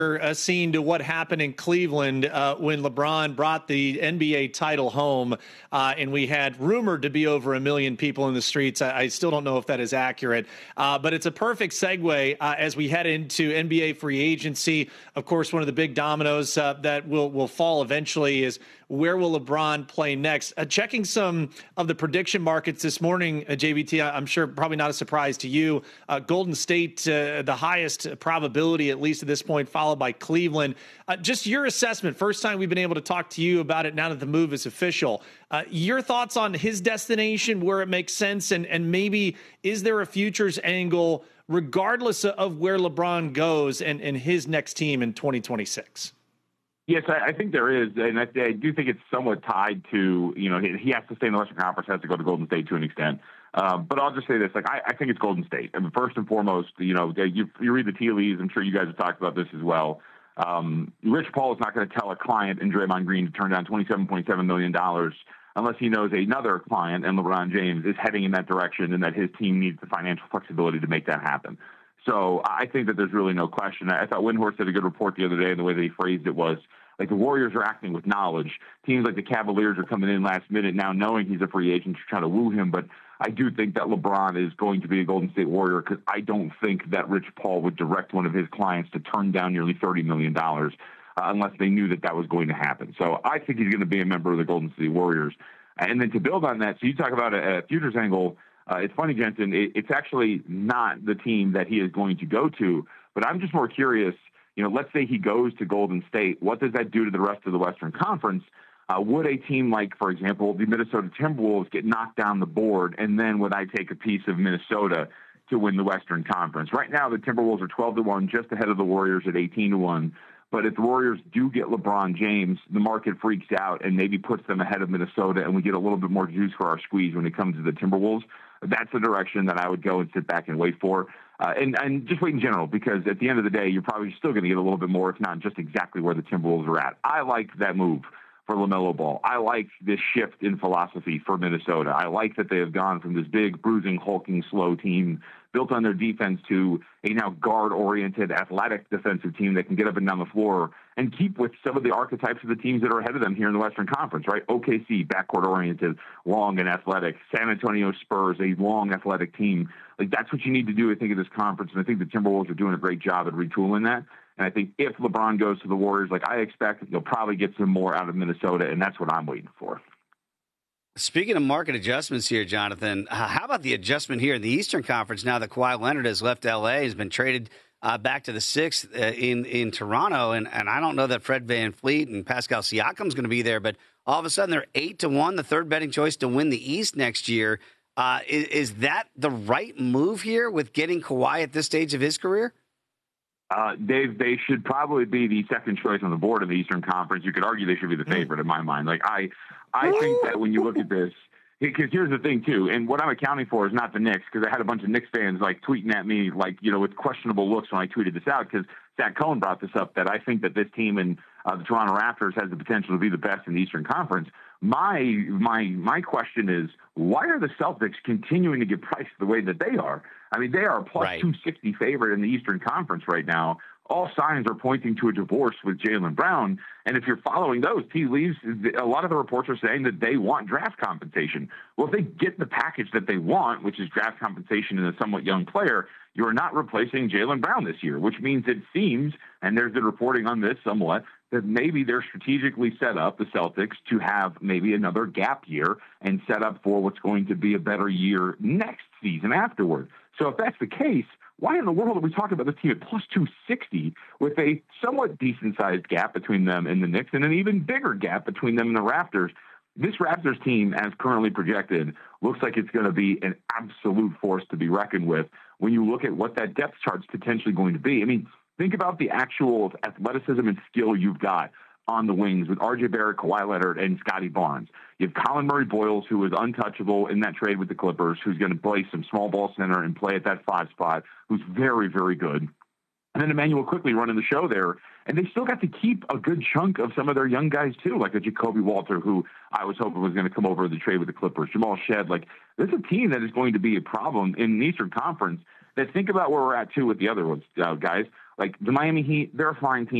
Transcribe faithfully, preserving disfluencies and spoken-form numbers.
Uh, scene to what happened in Cleveland uh, when LeBron brought the N B A title home, uh, and we had rumored to be over a million people in the streets. I, I still don't know if that is accurate, uh, but it's a perfect segue uh, as we head into N B A free agency. Of course, one of the big dominoes uh, that will, will fall eventually is where will LeBron play next? Uh, checking some of the prediction markets this morning, uh, J V T, I'm sure probably not a surprise to you. Uh, Golden State, uh, the highest probability, at least at this point, followed by Cleveland. Uh, just your assessment, first time we've been able to talk to you about it now that the move is official. Uh, your thoughts on his destination, where it makes sense, and, and maybe is there a futures angle regardless of where LeBron goes and, and his next team in twenty twenty-six? Yes, I, I think there is, and I, I do think it's somewhat tied to, you know, he, he has to stay in the Western Conference, has to go to Golden State to an extent. Um, but I'll just say this, like, I, I think it's Golden State. I mean, first and foremost, you know, you, you read the tea leaves, I'm sure you guys have talked about this as well. Um, Rich Paul is not going to tell a client in Draymond Green to turn down twenty-seven point seven million dollars unless he knows another client, and LeBron James, is heading in that direction and that his team needs the financial flexibility to make that happen. So I think that there's really no question. I thought Windhorst did a good report the other day, and the way that he phrased it was, like, the Warriors are acting with knowledge. Teams like the Cavaliers are coming in last minute now knowing he's a free agent to try to woo him. But I do think that LeBron is going to be a Golden State Warrior because I don't think that Rich Paul would direct one of his clients to turn down nearly thirty million dollars uh, unless they knew that that was going to happen. So I think he's going to be a member of the Golden State Warriors. And then to build on that, so you talk about a, a futures angle. Uh, it's funny, Jensen, it, it's actually not the team that he is going to go to, but I'm just more curious. You know, let's say he goes to Golden State. What does that do to the rest of the Western Conference? Uh, would a team like, for example, the Minnesota Timberwolves get knocked down the board, and then would I take a piece of Minnesota to win the Western Conference? Right now, the Timberwolves are twelve to one, just ahead of the Warriors at eighteen to one. But if the Warriors do get LeBron James, the market freaks out and maybe puts them ahead of Minnesota, and we get a little bit more juice for our squeeze when it comes to the Timberwolves. That's the direction that I would go and sit back and wait for. Uh, and, and just wait in general, because at the end of the day, you're probably still going to get a little bit more, if not just exactly where the Timberwolves are at. I like that move for LaMelo Ball. I like this shift in philosophy for Minnesota. I like that they have gone from this big, bruising, hulking, slow team built on their defense to a now guard-oriented, athletic defensive team that can get up and down the floor and keep with some of the archetypes of the teams that are ahead of them here in the Western Conference, right? O K C, backcourt-oriented, long and athletic. San Antonio Spurs, a long, athletic team. Like, that's what you need to do, I think, in this conference, and I think the Timberwolves are doing a great job at retooling that. And I think if LeBron goes to the Warriors, like I expect, you'll probably get some more out of Minnesota, and that's what I'm waiting for. Speaking of market adjustments here, Jonathan, how about the adjustment here in the Eastern Conference now that Kawhi Leonard has left L A, has been traded uh, back to the sixth uh, in, in Toronto, and, and I don't know that Fred VanVleet and Pascal Siakam's going to be there, but all of a sudden they're eight to one, the third betting choice to win the East next year. Uh, is, is that the right move here with getting Kawhi at this stage of his career? Uh, Dave, they should probably be the second choice on the board in the Eastern Conference. You could argue they should be the favorite in my mind. Like I, I think that when you look at this, because here's the thing too, and what I'm accounting for is not the Knicks, because I had a bunch of Knicks fans like tweeting at me like, you know, with questionable looks when I tweeted this out, because Zach Cohen brought this up, that I think that this team and uh, the Toronto Raptors has the potential to be the best in the Eastern Conference. My my my question is, why are the Celtics continuing to get priced the way that they are? I mean, they are a plus right. two sixty favorite in the Eastern Conference right now. All signs are pointing to a divorce with Jaylen Brown. And if you're following those tea leaves, a lot of the reports are saying that they want draft compensation. Well, if they get the package that they want, which is draft compensation and a somewhat young player, you're not replacing Jaylen Brown this year, which means it seems, and there's been reporting on this somewhat, that maybe they're strategically set up, the Celtics, to have maybe another gap year and set up for what's going to be a better year next season afterward. So if that's the case, why in the world are we talking about this team at plus two sixty with a somewhat decent-sized gap between them and the Knicks and an even bigger gap between them and the Raptors? This Raptors team, as currently projected, looks like it's going to be an absolute force to be reckoned with when you look at what that depth chart's potentially going to be. I mean, think about the actual athleticism and skill you've got on the wings with R J Barrett, Kawhi Leonard, and Scotty Barnes. You have Colin Murray-Boyles, who was untouchable in that trade with the Clippers, who's going to play some small ball center and play at that five spot, who's very, very good. And then Emmanuel Quickley running the show there. And they still got to keep a good chunk of some of their young guys, too, like a Jacoby Walter, who I was hoping was going to come over the trade with the Clippers. Jamal Shed. Like, this is a team that is going to be a problem in the Eastern Conference. that think about where we're at too with the other ones, uh, guys. Like the Miami Heat, they're a fine team.